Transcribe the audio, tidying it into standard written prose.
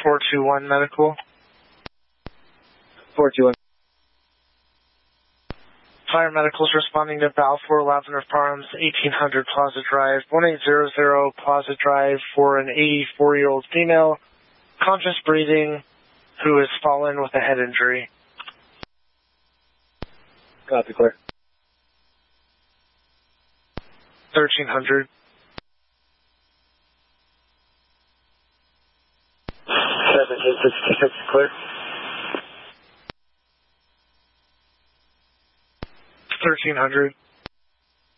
421 medical. 421. Fire medicals responding to Balfour Lavender Farms, 1800 Plaza Drive, 1800 Plaza Drive for an 84-year-old female, conscious breathing, who has fallen with a head injury. Copy, clear. 1300. 1766, clear. 1300.